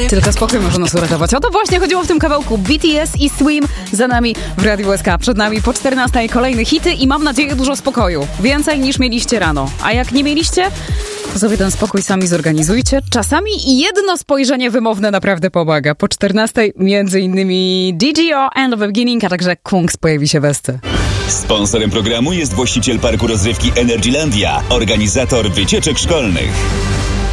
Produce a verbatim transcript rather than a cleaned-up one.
Tylko spokój może nas uratować. O to właśnie chodziło w tym kawałku. B T S i Swim za nami w Radiu S K. Przed nami po czternastej kolejne hity i mam nadzieję dużo spokoju. Więcej niż mieliście rano. A jak nie mieliście, to sobie ten spokój sami zorganizujcie. Czasami jedno spojrzenie wymowne naprawdę pomaga. Po czternastej między innymi D G O and the Beginning, a także Kungs pojawi się w Esce. Sponsorem programu jest właściciel parku rozrywki Energylandia, organizator wycieczek szkolnych.